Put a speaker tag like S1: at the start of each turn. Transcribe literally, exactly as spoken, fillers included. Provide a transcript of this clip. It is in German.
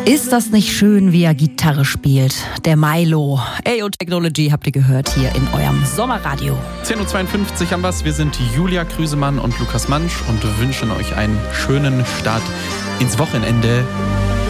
S1: Ist das nicht schön, wie er Gitarre spielt? Der Milo. A O Technology habt ihr gehört hier in eurem Sommerradio.
S2: zehn Uhr zweiundfünfzig haben wir's. Wir sind Julia Krüsemann und Lukas Mansch und wünschen euch einen schönen Start ins Wochenende.